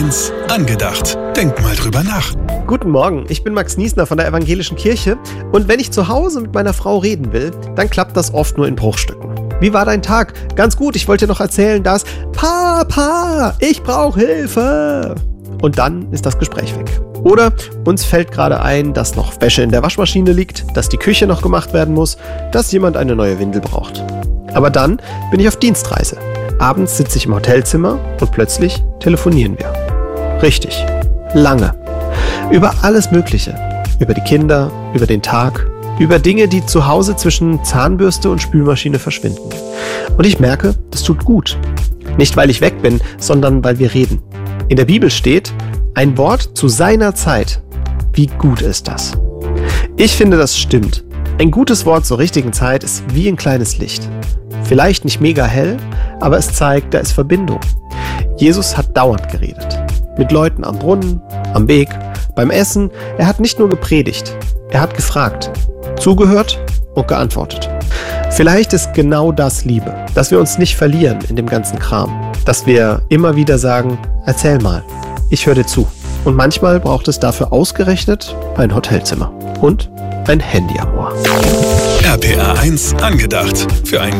1 angedacht. Denk mal drüber nach. Guten Morgen, ich bin Max Niesner von der Evangelischen Kirche und wenn ich zu Hause mit meiner Frau reden will, dann klappt das oft nur in Bruchstücken. Wie war dein Tag? Ganz gut, ich wollte dir noch erzählen, dass Papa, ich brauche Hilfe. Und dann ist das Gespräch weg. Oder uns fällt gerade ein, dass noch Wäsche in der Waschmaschine liegt, dass die Küche noch gemacht werden muss, dass jemand eine neue Windel braucht. Aber dann bin ich auf Dienstreise. Abends sitze ich im Hotelzimmer und plötzlich telefonieren wir. Richtig, lange. Über alles Mögliche. Über die Kinder, über den Tag, über Dinge, die zu Hause zwischen Zahnbürste und Spülmaschine verschwinden. Und ich merke, das tut gut. Nicht, weil ich weg bin, sondern weil wir reden. In der Bibel steht, ein Wort zu seiner Zeit. Wie gut ist das? Ich finde, das stimmt. Ein gutes Wort zur richtigen Zeit ist wie ein kleines Licht. Vielleicht nicht mega hell, aber es zeigt, da ist Verbindung. Jesus hat dauernd geredet. Mit Leuten am Brunnen, am Weg, beim Essen. Er hat nicht nur gepredigt, er hat gefragt, zugehört und geantwortet. Vielleicht ist genau das Liebe, dass wir uns nicht verlieren in dem ganzen Kram. Dass wir immer wieder sagen, erzähl mal, ich höre dir zu. Und manchmal braucht es dafür ausgerechnet ein Hotelzimmer und ein Handy am Ohr. RPA 1 angedacht. Für ein